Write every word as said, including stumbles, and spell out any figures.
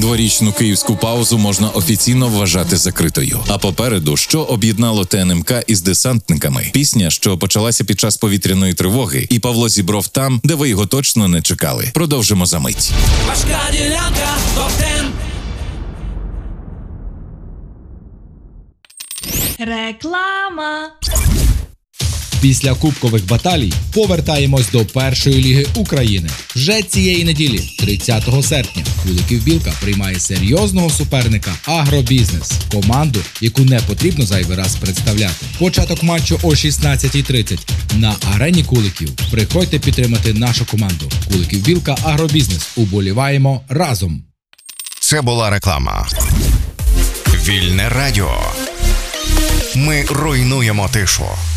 Дворічну київську паузу можна офіційно вважати закритою. А попереду, що об'єднало ТНМК із десантниками? Пісня, що почалася під час повітряної тривоги, і Павло зібров там, де ви його точно не чекали. Продовжимо за мить. Важка ділянка, топ-десять. Реклама. Після кубкових баталій повертаємось до першої ліги України. Вже цієї неділі, тридцятого серпня, Куликів-Білка приймає серйозного суперника «Агробізнес» – команду, яку не потрібно зайвий раз представляти. Початок матчу о шістнадцятій тридцять на арені Куликів. Приходьте підтримати нашу команду. Куликів-Білка «Агробізнес». Уболіваємо разом! Це була реклама. Вільне радіо. Ми руйнуємо тишу.